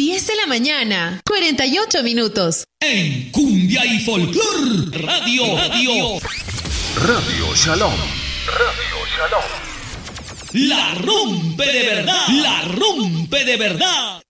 10 de la mañana, 48 minutos. En Cumbia y Folclor Radio Shalom. La rompe de verdad.